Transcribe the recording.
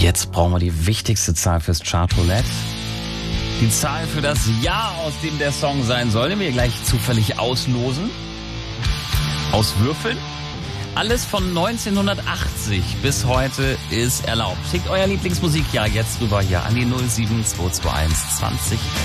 Jetzt brauchen wir die wichtigste Zahl fürs Chartroulette. Die Zahl für das Jahr, aus dem der Song sein soll, den wir gleich zufällig auslosen. Auswürfeln. Alles von 1980 bis heute ist erlaubt. Schickt euer Lieblingsmusikjahr jetzt rüber hier an die 07221 20